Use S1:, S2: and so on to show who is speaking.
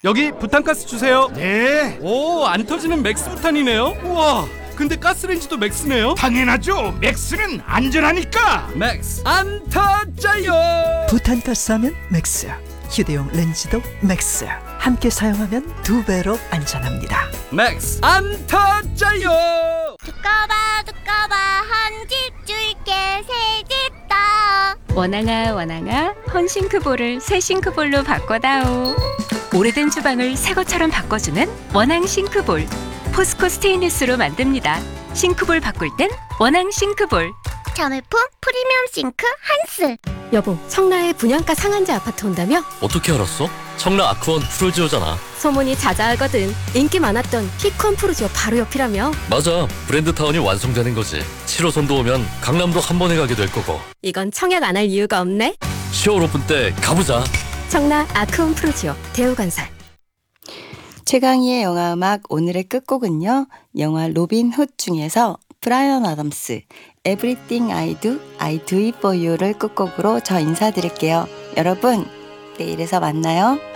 S1: 여기 부탄가스 주세요.
S2: 네,
S1: 오, 안 터지는 맥스 부탄이네요. 우와, 근데 가스레인지도 맥스네요.
S2: 당연하죠. 맥스는 안전하니까.
S1: 맥스 안 터져요.
S3: 부탄가스 하면 맥스, 휴대용 렌즈도 맥스. 함께 사용하면 2배로 안전합니다.
S1: 맥스 안 터져요.
S4: 두꺼봐 한 집 줄게 새 집 다.
S5: 원앙아 원앙아 헌싱크볼을 새 싱크볼로 바꿔다오. 오래된 주방을 새 것처럼 바꿔주는 원앙 싱크볼. 포스코 스테인리스로 만듭니다. 싱크볼 바꿀 땐 원앙 싱크볼.
S4: 자매품 프리미엄 싱크 한스.
S6: 여보, 청라에 분양가 상한제 아파트 온다며?
S7: 어떻게 알았어? 청라 아크원 프로지오잖아.
S6: 소문이 자자하거든. 인기 많았던 피콘 프로지오 바로 옆이라며?
S7: 맞아, 브랜드타운이 완성되는 거지. 7호선도 오면 강남도 한 번에 가게 될 거고.
S6: 이건 청약 안 할 이유가 없네.
S7: 10월 오픈 때 가보자.
S6: 청라 아크원 프로지오 대우건설.
S8: 최강희의 영화음악 오늘의 끝곡은요, 영화 로빈 훗 중에서 브라이언 아담스 Everything I Do It For You를 끝곡으로 저 인사드릴게요. 여러분, 내일에서 만나요.